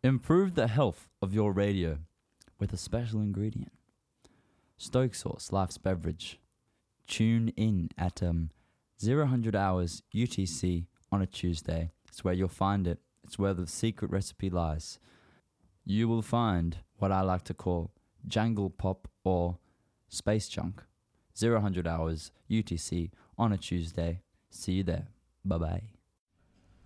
Improve the health of your radio with a special ingredient. Stoke Sauce, life's beverage. Tune in at 0000 hours UTC on a Tuesday. It's where you'll find it. It's where the secret recipe lies. You will find what I like to call jangle pop or space junk. 0000 hours UTC on a Tuesday. See you there. Bye-bye.